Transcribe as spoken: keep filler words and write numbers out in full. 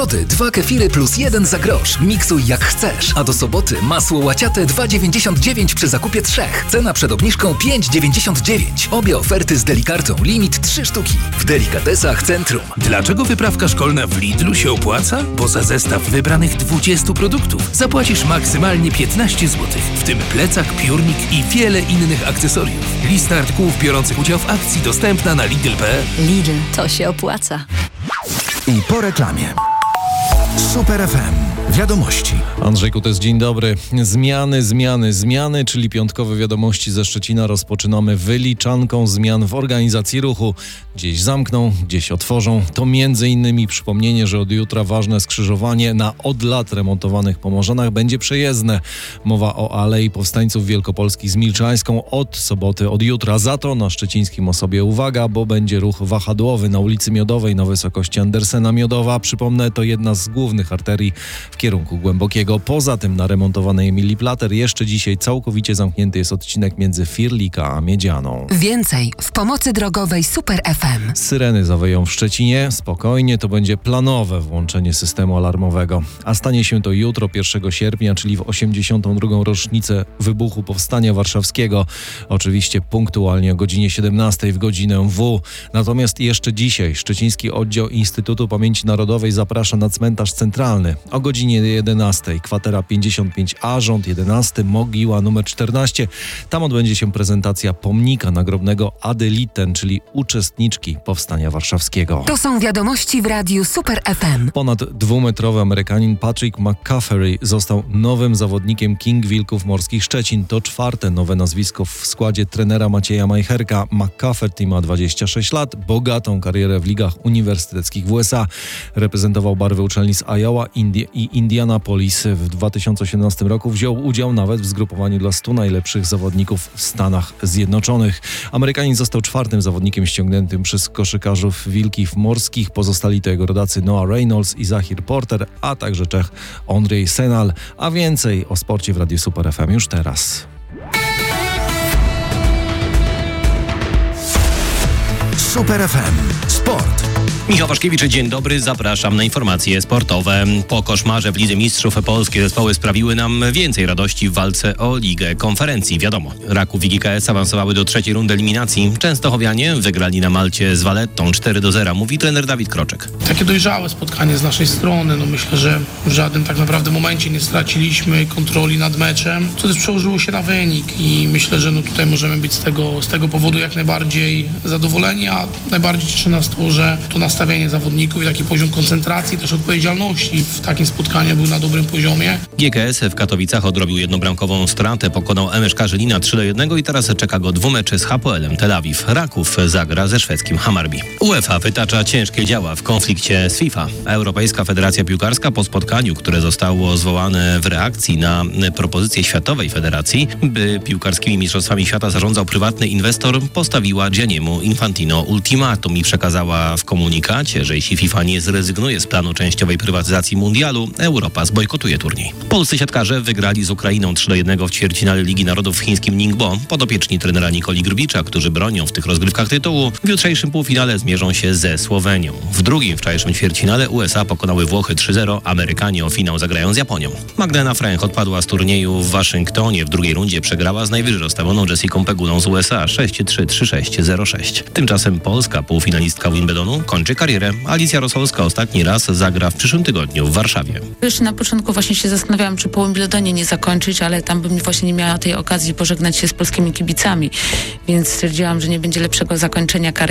Dwa kefiry plus jeden za grosz. Miksuj jak chcesz. A do soboty masło łaciate dwa dziewięćdziesiąt dziewięć przy zakupie trzech. Cena przed obniżką pięć dziewięćdziesiąt dziewięć. Obie oferty z Delikartą. Limit trzy sztuki. W Delikatesach Centrum. Dlaczego wyprawka szkolna w Lidlu się opłaca? Bo za zestaw wybranych dwudziestu produktów zapłacisz maksymalnie piętnaście złotych. W tym plecak, piórnik i wiele innych akcesoriów. Lista artykułów biorących udział w akcji dostępna na lidl kropka pe el. Lidl, to się opłaca. I po reklamie. Super F M. Wiadomości. Andrzej Kutes, dzień dobry. Zmiany, zmiany, zmiany, czyli piątkowe wiadomości ze Szczecina rozpoczynamy wyliczanką zmian w organizacji ruchu. Gdzieś zamkną, gdzieś otworzą. To między innymi przypomnienie, że od jutra ważne skrzyżowanie na od lat remontowanych Pomorzanach będzie przejezdne. Mowa o Alei Powstańców Wielkopolskich z Milczańską od soboty, od jutra. Za to na szczecińskim Osobie uwaga, bo będzie ruch wahadłowy na ulicy Miodowej na wysokości Andersena Miodowa. Przypomnę, to jedna z głównych arterii w kierunku Głębokiego. Poza tym na remontowanej Emilii Plater jeszcze dzisiaj całkowicie zamknięty jest odcinek między Firlika a Miedzianą. Więcej w pomocy drogowej Super F M. Syreny zawyją w Szczecinie. Spokojnie, to będzie planowe włączenie systemu alarmowego. A stanie się to jutro, pierwszego sierpnia, czyli w osiemdziesiątą drugą rocznicę wybuchu Powstania Warszawskiego. Oczywiście punktualnie o godzinie siedemnastej w godzinę W. Natomiast jeszcze dzisiaj Szczeciński Oddział Instytutu Pamięci Narodowej zaprasza na cmentarz centralny. O godzinie jedenastej kwatera pięćdziesiąt pięć A, rząd jedenasty, mogiła numer czternaście. Tam odbędzie się prezentacja pomnika nagrobnego Ady Litten, czyli uczestniczki Powstania Warszawskiego. To są wiadomości w radiu Super F M. Ponad dwumetrowy Amerykanin Patrick McCaffery został nowym zawodnikiem King Wilków Morskich Szczecin. To czwarte nowe nazwisko w składzie trenera Macieja Majcherka. McCafferty ma dwadzieścia sześć lat, bogatą karierę w ligach uniwersyteckich w U S A. Reprezentował barwy uczelni z Iowa Indi- i Indianapolis. W dwa tysiące osiemnastym roku wziął udział nawet w zgrupowaniu dla stu najlepszych zawodników w Stanach Zjednoczonych. Amerykanin został czwartym zawodnikiem ściągniętym przez koszykarzów Wilków Morskich. Pozostali to jego rodacy Noah Reynolds i Zahir Porter, a także Czech Ondrej Senal. A więcej o sporcie w Radiu Super F M już teraz. Super F M. Sport. Michał Waszkiewicz, dzień dobry, zapraszam na informacje sportowe. Po koszmarze w Lidze Mistrzów polskie zespoły sprawiły nam więcej radości w walce o Ligę Konferencji. Wiadomo, Raków i G K S awansowały do trzeciej rundy eliminacji. Częstochowianie wygrali na Malcie z Vallettą cztery do zera, mówi trener Dawid Kroczek. Takie dojrzałe spotkanie z naszej strony. No myślę, że w żadnym tak naprawdę momencie nie straciliśmy kontroli nad meczem, co też przełożyło się na wynik i myślę, że no tutaj możemy być z tego, z tego powodu jak najbardziej zadowoleni, a najbardziej cieszy nas to, że to nastawienie zawodników i taki poziom koncentracji, też odpowiedzialności w takim spotkaniu był na dobrym poziomie. G K S w Katowicach odrobił jednobramkową stratę, pokonał M S K Żylina trzy do jednego i teraz czeka go dwumecz z H P L em Tel Awiw. Raków zagra ze szwedzkim Hammarby. UEFA wytacza ciężkie działa w konflikcie z FIFA. Europejska Federacja Piłkarska po spotkaniu, które zostało zwołane w reakcji na propozycję Światowej Federacji, by piłkarskimi mistrzostwami świata zarządzał prywatny inwestor, postawiła Gianniemu Infantino ultimatum i przekazała w komunikacie, że jeśli FIFA nie zrezygnuje z planu częściowej prywatyzacji mundialu, Europa zbojkotuje turniej. Polscy siatkarze wygrali z Ukrainą trzy do jednego w ćwierćfinale Ligi Narodów w chińskim Ningbo. Podopieczni trenera Nikoli Grubicza, którzy bronią w tych rozgrywkach tytułu, w jutrzejszym półfinale zmierzą się ze Słowenią. W drugim wczorajszym ćwierćfinale U S A pokonały Włochy trzy zero, Amerykanie o finał zagrają z Japonią. Magdalena Fręch odpadła z turnieju w Waszyngtonie. W drugiej rundzie przegrała z najwyżej rozstawioną Jessicą Pegulą z U S A sześć trzy, trzy sześć, zero sześć. Tymczasem polska półfinalistka Wimbledonu kończy karierę. Alicja Rosolska ostatni raz zagra w przyszłym tygodniu w Warszawie. Wiesz, na początku właśnie się zastanawiałam, czy po Wimbledonie nie zakończyć, ale tam bym właśnie nie miała tej okazji pożegnać się z polskimi kibicami, więc stwierdziłam, że nie będzie lepszego zakończenia kariery